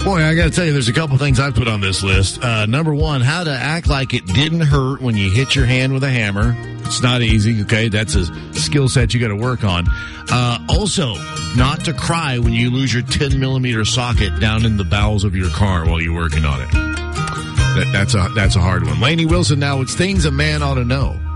Boy, I got to tell you, there's a couple things I put on this list. Number one, how to act like it didn't hurt when you hit your hand with a hammer. It's not easy, okay? That's a skill set you got to work on. Also, not to cry when you lose your 10-millimeter socket down in the bowels of your car while you're working on it. That's a hard one. Lainey Wilson now, it's things a man ought to know.